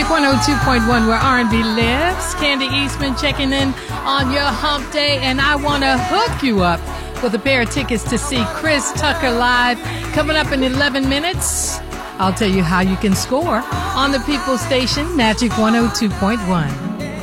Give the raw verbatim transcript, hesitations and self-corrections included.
Magic one oh two point one, where R and B lives. Candy Eastman checking in on your hump day, and I want to hook you up with a pair of tickets to see Chris Tucker live coming up in eleven minutes. I'll tell you how you can score on the People Station, Magic one oh two point one.